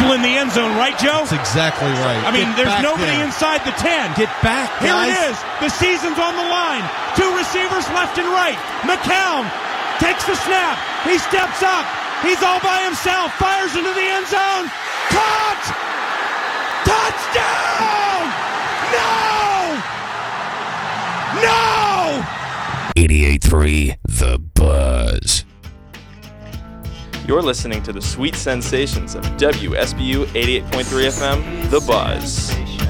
people in the end zone, right, Joe? That's exactly right. I mean, Get there's back nobody there. inside the 10. Get back, Here guys. it is. The season's on the line. Two receivers left and right. McCown takes the snap. He steps up. He's all by himself. Fires into the end zone. Caught! Touchdown! No! No! 88.3 The Buzz. You're listening to the sweet sensations of WSBU 88.3 FM, The Buzz.